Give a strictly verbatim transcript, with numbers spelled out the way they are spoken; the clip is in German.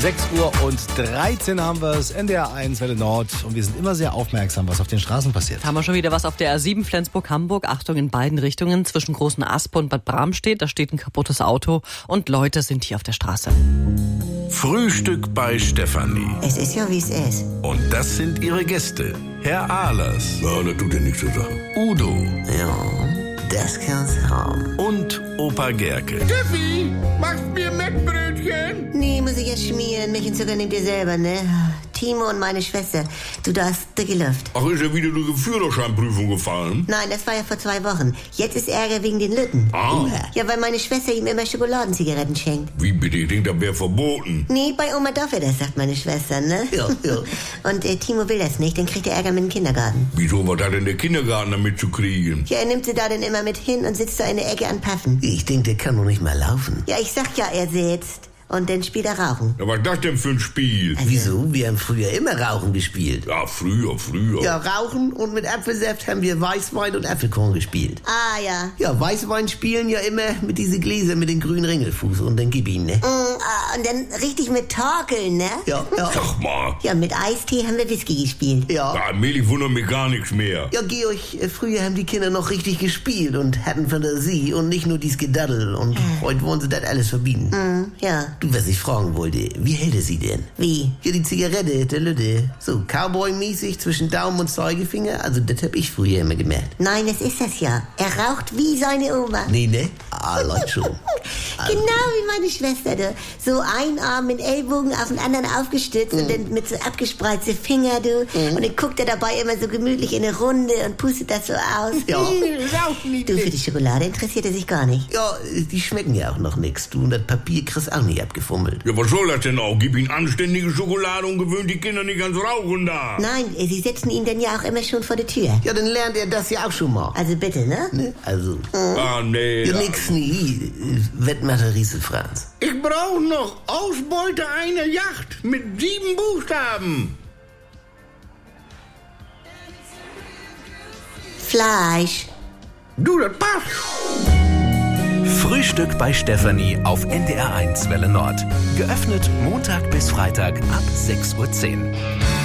sechs Uhr und dreizehn haben wir es, N D R eins Welle Nord. Und wir sind immer sehr aufmerksam, was auf den Straßen passiert. Haben wir schon wieder was auf der R sieben Flensburg-Hamburg. Achtung, in beiden Richtungen zwischen Großen Aspe und Bad Bramstedt. Da steht ein kaputtes Auto und Leute sind hier auf der Straße. Frühstück bei Stefanie. Es ist ja, wie es ist. Und das sind ihre Gäste. Herr Ahlers. Ja, das tut ja nichts zur Sache. Udo. Ja, das kann's haben. Und Opa Gerke. Steffi, machst mir Mettbrötchen? Nee, muss ich jetzt schmieren. Milch und Zucker nehmt ihr selber, ne? Timo und meine Schwester. Du, da ist dicke Luft. Ach, ist ja wieder die Führerscheinprüfung gefallen? Nein, das war ja vor zwei Wochen. Jetzt ist Ärger wegen den Lütten. Ah. Ja, weil meine Schwester ihm immer Schokoladenzigaretten schenkt. Wie bitte? Ich denke, das wäre verboten. Nee, bei Oma darf er das, sagt meine Schwester, ne? Ja, ja. Und äh, Timo will das nicht, dann kriegt er Ärger mit dem Kindergarten. Wieso, was hat denn der Kindergarten damit zu kriegen? Ja, er nimmt sie da dann immer mit hin und sitzt da in der Ecke an Paffen. Ich denke, der kann doch nicht mal laufen. Ja, ich sag ja, er sitzt. Und dann spielt er Rauchen. Ja, was ist das denn für ein Spiel? Also, Wieso? Wir haben früher immer Rauchen gespielt. Ja, früher, früher. Ja, Rauchen und mit Apfelsaft haben wir Weißwein und Apfelkorn gespielt. Ah, ja. Ja, Weißwein spielen ja immer mit diese Gläser mit den grünen Ringelfuß und dann gib ihn, ne? Mm, ah, und dann richtig mit Torkeln, ne? Ja, ja. Sag mal. Ja, mit Eistee haben wir Whisky gespielt. Ja. Ja, allmählich wundert mich gar nichts mehr. Ja, Georg, äh, früher haben die Kinder noch richtig gespielt und hatten Fantasie und nicht nur dies Gedaddel und heute wollen sie das alles verbieten. Mm, ja. Du, was ich fragen wollte, wie hält er sie denn? Wie? Ja, die Zigarette, der Lütte. So, Cowboy-mäßig zwischen Daumen und Zeigefinger, also das hab ich früher immer gemerkt. Nein, das ist das ja. Er raucht wie seine Oma. Nee, ne? Ah, Leute schon. Genau wie meine Schwester, du. So ein Arm mit Ellbogen auf den anderen aufgestützt und dann mit so abgespreizte Finger, du. Und dann guckt er dabei immer so gemütlich in eine Runde und pustet das so aus. Ja. Rauch nicht. Du, für die Schokolade interessiert er sich gar nicht. Ja, die schmecken ja auch noch nix. Du, und das Papier kriegst auch nicht abgefummelt. Ja, was soll das denn auch? Gib ihnen anständige Schokolade und gewöhnt die Kinder nicht ans Rauchen da. Nein, sie setzen ihn dann ja auch immer schon vor der Tür. Ja, dann lernt er das ja auch schon mal. Also bitte, ne? Ne? Also, Ah, nee. ja, nix nie. Wettmacher Riese Franz. Ich brauche noch Ausbeute einer Yacht mit sieben Buchstaben. Fleisch. Du, das passt. Frühstück bei Stefanie auf N D R eins Welle Nord. Geöffnet Montag bis Freitag ab sechs Uhr zehn.